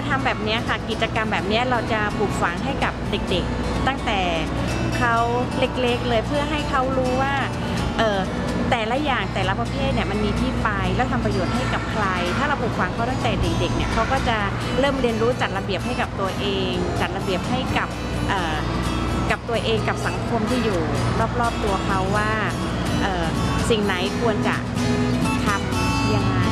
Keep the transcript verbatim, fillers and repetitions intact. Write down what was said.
ทำแบบนี้ค่ะกิจกรรมแบบนี้เราจะปลูกฝังให้กับเด็กๆตั้งแต่เขาเล็กๆเลยเพื่อให้เขารู้ว่าเออแต่ละอย่างแต่ละประเภทเนี่ยมันมีที่ไปแล้วทำประโยชน์ให้กับใครถ้าเราปลูกฝังเขาตั้งแต่เด็กๆเนี่ยเขาก็จะเริ่มเรียนรู้จัดระเบียบให้กับตัวเองจัดระเบียบให้กับเอ่อกับตัวเองกับสังคมที่อยู่รอบๆตัวเขาว่าเอ่อสิ่งไหนควรจะทำยังไง